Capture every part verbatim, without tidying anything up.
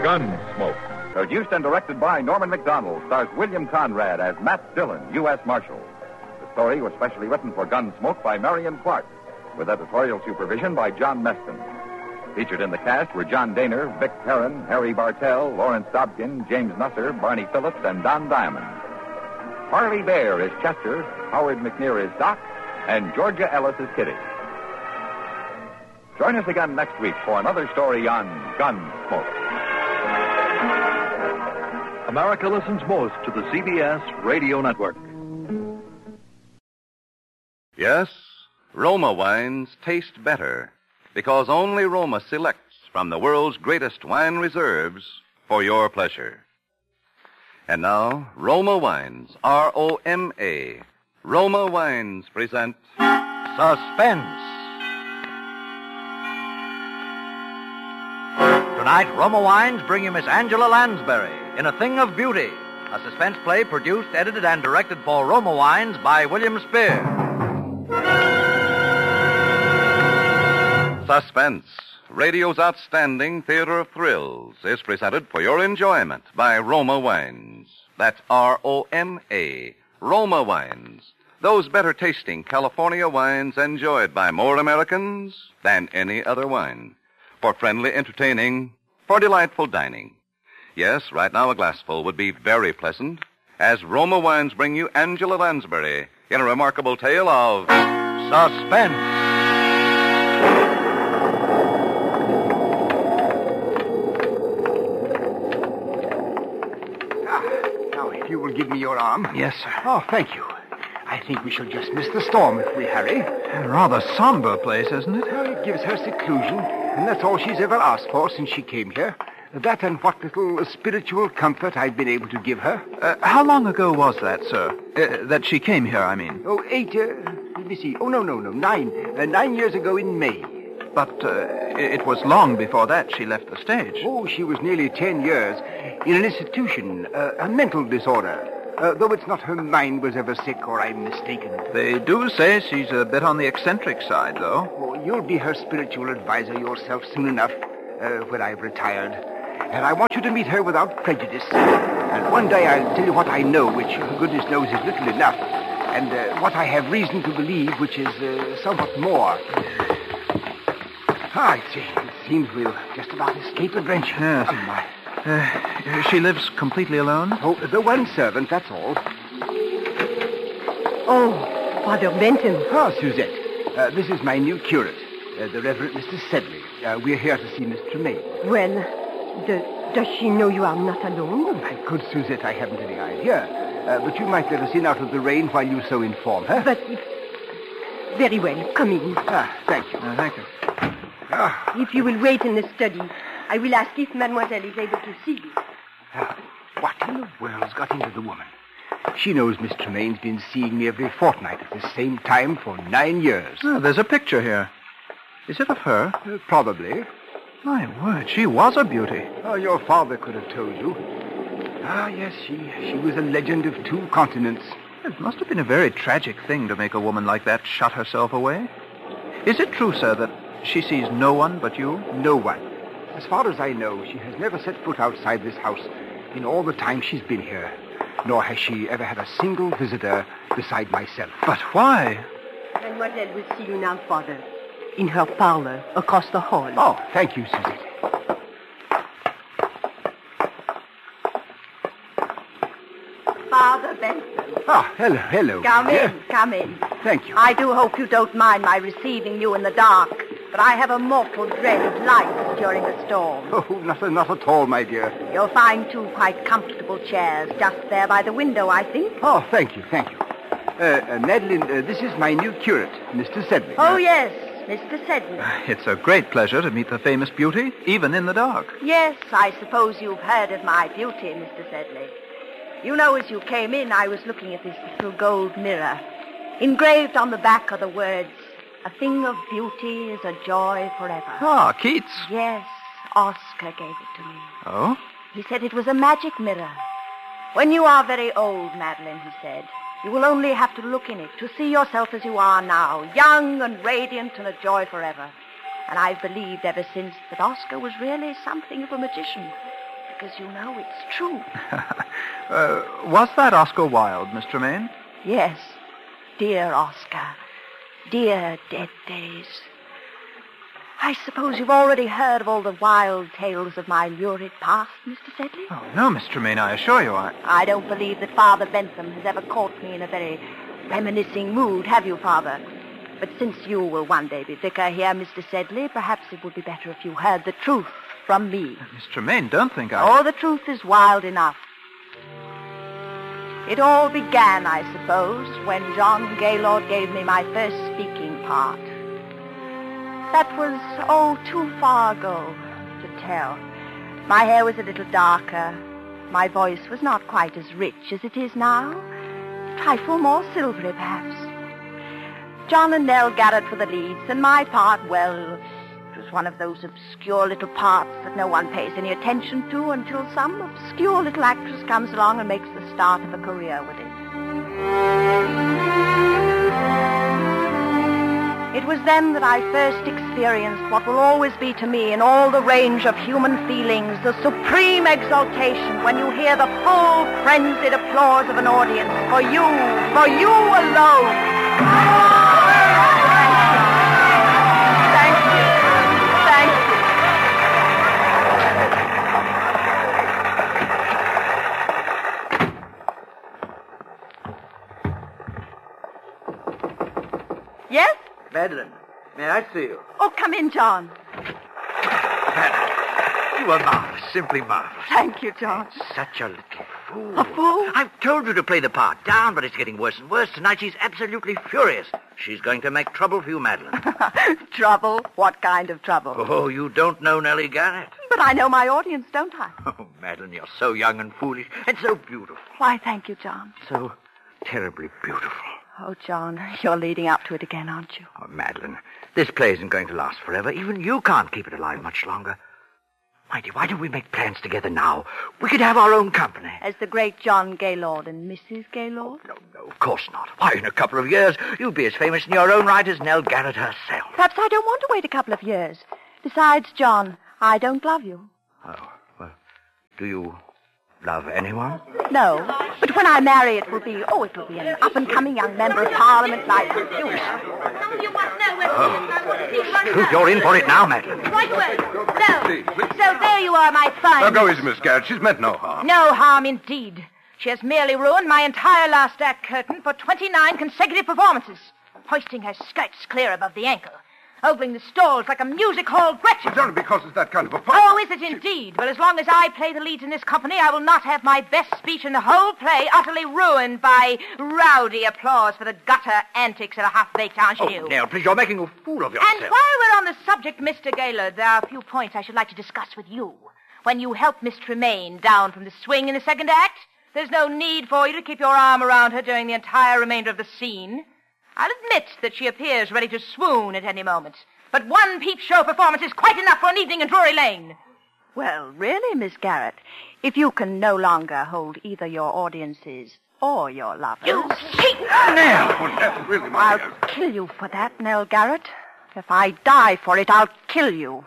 Gunsmoke. Produced and directed by Norman McDonald, stars William Conrad as Matt Dillon, U S Marshal. The story was specially written for Gunsmoke by Marion Clark, with editorial supervision by John Meston. Featured in the cast were John Daner, Vic Perrin, Harry Bartell, Lawrence Dobkin, James Nusser, Barney Phillips, and Don Diamond. Harley Bear is Chester, Howard McNear is Doc, and Georgia Ellis is Kitty. Join us again next week for another story on Gunsmoke. America listens most to the C B S Radio Network. Yes, Roma wines taste better because only Roma selects from the world's greatest wine reserves for your pleasure. And now, Roma Wines, R O M A. Roma Wines present Suspense. Tonight, Roma Wines bring you Miss Angela Lansbury in A Thing of Beauty, a suspense play produced, edited, and directed for Roma Wines by William Spear. Suspense, radio's outstanding theater of thrills, is presented for your enjoyment by Roma Wines. That's R O M A, Roma Wines. Those better-tasting California wines enjoyed by more Americans than any other wine. For friendly entertaining, for delightful dining. Yes, right now a glassful would be very pleasant, as Roma Wines bring you Angela Lansbury in a remarkable tale of suspense. Now, if you will give me your arm. Yes, sir. Oh, thank you. I think we shall just miss the storm if we hurry. A rather somber place, isn't it? Well, it gives her seclusion, and that's all she's ever asked for since she came here. That and what little spiritual comfort I've been able to give her. Uh, how long ago was that, sir? Uh, that she came here, I mean. Oh, eight, uh, let me see. Oh, no, no, no, nine. Uh, nine years ago in May. But uh, it was long before that she left the stage. Oh, she was nearly ten years in an institution, uh, a mental disorder. Uh, though it's not her mind was ever sick, or I'm mistaken. They do say she's a bit on the eccentric side, though. Oh, you'll be her spiritual advisor yourself soon enough, uh, when I've retired. And I want you to meet her without prejudice. And one day I'll tell you what I know, which, goodness knows, is little enough. And uh, what I have reason to believe, which is uh, somewhat more. Ah, it, it seems we'll just about escape adventure. Yes. Oh, my. Uh, she lives completely alone? Oh, the one servant, that's all. Oh, Father Benton. Ah, Suzette. Uh, this is my new curate, uh, the Reverend Mister Sedley. Uh, we're here to see Miss Tremaine. Well, do, does she know you are not alone? Oh, my good Suzette, I haven't any idea. Uh, but you might let us in out of the rain while you so inform her. But if... Very well, come in. Ah, thank you. Uh, thank you. Ah. If you will wait in the study, I will ask if Mademoiselle is able to see you. Ah, what in the world's got into the woman? She knows Miss Tremaine's been seeing me every fortnight at the same time for nine years. Oh, there's a picture here. Is it of her? Uh, probably. My word, she was a beauty. Oh, your father could have told you. Ah, yes, she, she was a legend of two continents. It must have been a very tragic thing to make a woman like that shut herself away. Is it true, sir, that she sees no one but you? No one. As far as I know, she has never set foot outside this house in all the time she's been here. Nor has she ever had a single visitor beside myself. But why? Mademoiselle will see you now, Father. In her parlor, across the hall. Oh, thank you, Suzette. Father Benson. Ah, hello, hello. Come dear. in, come in. Thank you. I do hope you don't mind my receiving you in the dark, but I have a mortal dread of light during a storm. Oh, not, not at all, my dear. You'll find two quite comfortable chairs just there by the window, I think. Oh, thank you, thank you. Uh, uh, Madeline, uh, this is my new curate, Mister Sedley. Oh, yes, Mister Sedley. It's a great pleasure to meet the famous beauty, even in the dark. Yes, I suppose you've heard of my beauty, Mister Sedley. You know, as you came in, I was looking at this little gold mirror. Engraved on the back are the words, "A thing of beauty is a joy forever." Ah, Keats. Yes, Oscar gave it to me. Oh? He said it was a magic mirror. When you are very old, Madeline, he said, you will only have to look in it to see yourself as you are now, young and radiant and a joy forever. And I've believed ever since that Oscar was really something of a magician. because you know it's true. uh, was that Oscar Wilde, Miss Tremaine? Yes, dear Oscar. Dear dead days. I suppose you've already heard of all the wild tales of my lurid past, Mister Sedley? Oh, no, Miss Tremaine, I assure you I... I don't believe that Father Bentham has ever caught me in a very reminiscing mood, have you, Father? But since you will one day be vicar here, Mister Sedley, perhaps it would be better if you heard the truth from me. Miss Tremaine, don't think I... Oh, the truth is wild enough. It all began, I suppose, when John Gaylord gave me my first speaking part. That was, oh, too far ago to tell. My hair was a little darker. My voice was not quite as rich as it is now. A trifle more silvery, perhaps. John and Nell Garrett were the leads, and my part, well, it was one of those obscure little parts that no one pays any attention to until some obscure little actress comes along and makes the start of a career with it. It was then that I first experienced what will always be to me in all the range of human feelings, the supreme exultation when you hear the full, frenzied applause of an audience for you, for you alone. Thank you. Thank you. Yes? Madeline, may I see you? Oh, come in, John. Madeline, you are marvelous, simply marvelous. Thank you, John. Such a little fool. A fool? I've told you to play the part down, but it's getting worse and worse. Tonight she's absolutely furious. She's going to make trouble for you, Madeline. Trouble? What kind of trouble? Oh, you don't know Nellie Garrett. But I know my audience, don't I? Oh, Madeline, you're so young and foolish and so beautiful. Why, thank you, John. So terribly beautiful. Oh, John, you're leading up to it again, aren't you? Oh, Madeline, this play isn't going to last forever. Even you can't keep it alive much longer. My dear, why don't we make plans together now? We could have our own company. As the great John Gaylord and Missus Gaylord? No, no, of course not. Why, in a couple of years, you'll be as famous in your own right as Nell Garrett herself. Perhaps I don't want to wait a couple of years. Besides, John, I don't love you. Oh, well, do you love anyone? No, but when I marry, it will be, oh, it will be an up-and-coming young member of Parliament like you. Oh, you're in for it now, Madeline. Right away. So, so there you are, my fine. Now go easy, Miss Garrett. She's meant no harm. No harm indeed. She has merely ruined my entire last act curtain for twenty-nine consecutive performances, hoisting her skirts clear above the ankle, opening the stalls like a music hall Gretchen. It's only because it's that kind of a part. Oh, is it indeed? Well, as long as I play the leads in this company, I will not have my best speech in the whole play utterly ruined by rowdy applause for the gutter antics of a half-baked ingenue. Oh, Nell, please, you're making a fool of yourself. And while we're on the subject, Mister Gaylord, there are a few points I should like to discuss with you. When you help Miss Tremaine down from the swing in the second act, there's no need for you to keep your arm around her during the entire remainder of the scene. I'll admit that she appears ready to swoon at any moment. But one peep show performance is quite enough for an evening in Drury Lane. Well, really, Miss Garrett, if you can no longer hold either your audiences or your lovers... You cheat! Nell! Well, that's really my... I'll kill you for that, Nell Garrett. If I die for it, I'll kill you.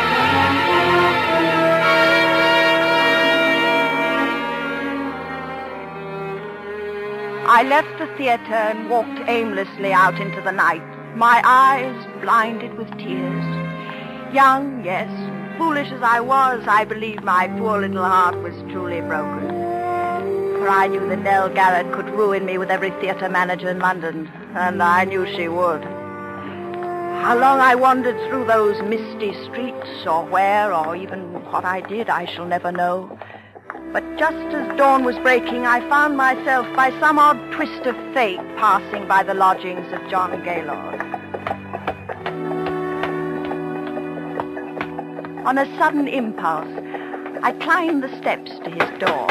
I left the theater and walked aimlessly out into the night, my eyes blinded with tears. Young, yes, foolish as I was, I believe my poor little heart was truly broken. For I knew that Nell Garrett could ruin me with every theater manager in London, and I knew she would. How long I wandered through those misty streets, or where, or even what I did, I shall never know. But just as dawn was breaking, I found myself, by some odd twist of fate, passing by the lodgings of John Gaylord. On a sudden impulse, I climbed the steps to his door.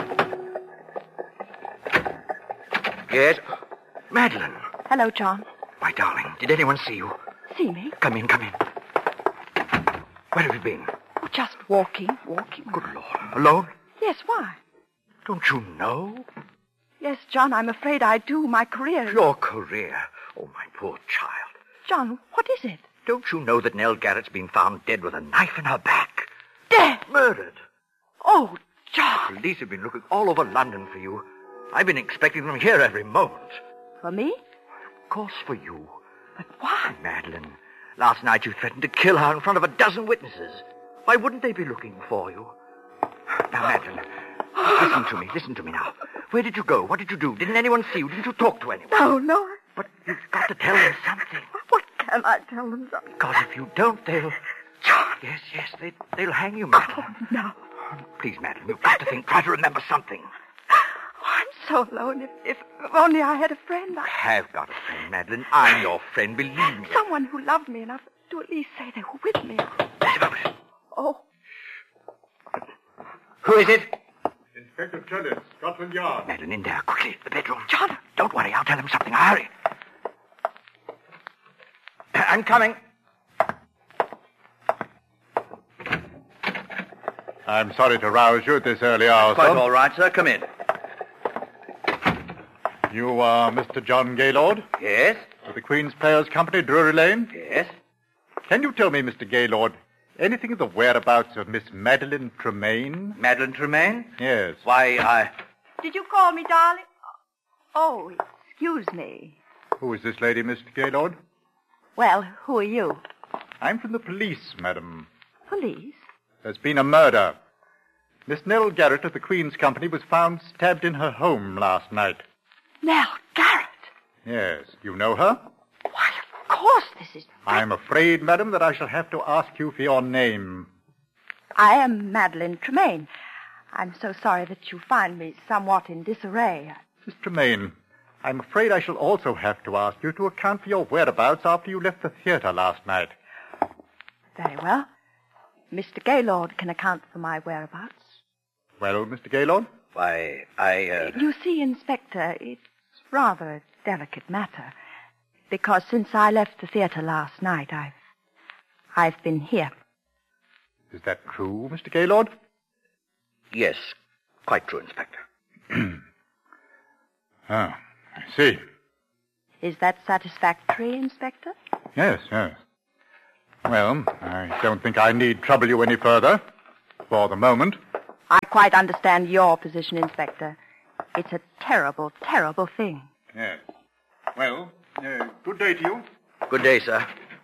Yes? Madeline. Hello, John. My darling, did anyone see you? See me? Come in, come in. Where have you been? Oh, just walking, walking. Good Lord. Alone? Yes, why? Don't you know? Yes, John, I'm afraid I do. My career... Your career? Oh, my poor child. John, what is it? Don't you know that Nell Garrett's been found dead with a knife in her back? Dead? Murdered. Oh, John. The police have been looking all over London for you. I've been expecting them here every moment. For me? Of course for you. But why? Madeline, last night you threatened to kill her in front of a dozen witnesses. Why wouldn't they be looking for you? Now, Madeline, listen to me. Listen to me now. Where did you go? What did you do? Didn't anyone see you? Didn't you talk to anyone? No, no. But you've got to tell them something. What can I tell them? Something? Because if you don't, they'll... John. Yes, yes, they, they'll hang you, Madeline. Oh, no. Please, Madeline, you've got to think. Try to remember something. Oh, I'm so alone. If, if only I had a friend. I I have got a friend, Madeline. I'm your friend, believe me. Someone who loved me enough to at least say they were with me. Wait a moment. Oh. Who is it? Inspector Trellis, Scotland Yard. Madeline, in there, quickly, the bedroom. John, don't worry, I'll tell him something. Hurry. I'm coming. I'm sorry to rouse you at this early hour, Quite sir. all right, sir. Come in. You are Mister John Gaylord Yes? of the Queen's Players Company, Drury Lane? Yes? Can you tell me, Mister Gaylord, anything of the whereabouts of Miss Madeline Tremaine? Madeline Tremaine? Yes. Why, I... Did you call me, darling? Oh, excuse me. Who is this lady, Mister Gaylord? Well, who are you? I'm from the police, madam. Police? There's been a murder. Miss Nell Garrett of the Queen's Company was found stabbed in her home last night. Nell Garrett? Yes. You know her? Why, of course this is... I'm afraid, madam, that I shall have to ask you for your name. I am Madeline Tremaine. I'm so sorry that you find me somewhat in disarray. Miss Tremaine, I'm afraid I shall also have to ask you to account for your whereabouts after you left the theater last night. Very well. Mister Gaylord can account for my whereabouts. Well, Mister Gaylord? Why, I, uh... You see, Inspector, it's rather a delicate matter. Because since I left the theater last night, I've... I've been here. Is that true, Mister Gaylord? Yes, quite true, Inspector. Ah, I see. Is that satisfactory, Inspector? Yes, yes. Well, I don't think I need trouble you any further. For the moment. I quite understand your position, Inspector. It's a terrible, terrible thing. Yes. Well, uh, good day to you. Good day, sir.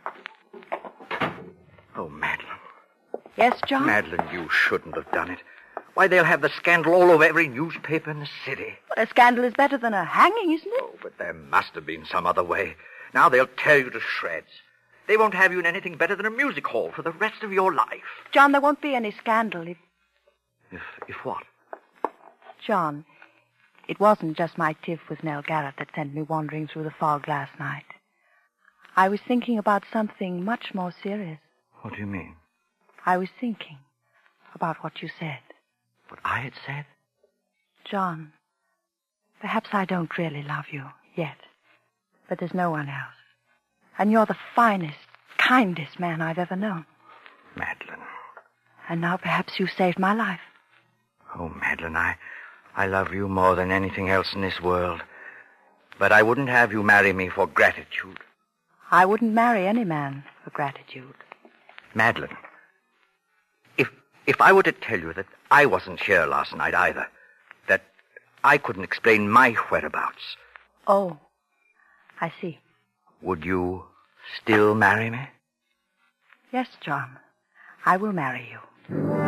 Oh, Madeline. Yes, John? Madeline, you shouldn't have done it. Why, they'll have the scandal all over every newspaper in the city. Well, a scandal is better than a hanging, isn't it? Oh, but there must have been some other way. Now they'll tear you to shreds. They won't have you in anything better than a music hall for the rest of your life. John, there won't be any scandal if... If, if what? John, it wasn't just my tiff with Nell Garrett that sent me wandering through the fog last night. I was thinking about something much more serious. What do you mean? I was thinking about what you said. What I had said? John, perhaps I don't really love you yet, but there's no one else. And you're the finest, kindest man I've ever known. Madeline. And now perhaps you saved my life. Oh, Madeline, I, I love you more than anything else in this world. But I wouldn't have you marry me for gratitude. I wouldn't marry any man for gratitude. Madeline, if if I were to tell you that I wasn't here last night either, that I couldn't explain my whereabouts... Oh, I see. Would you still marry me? Yes, John. I will marry you.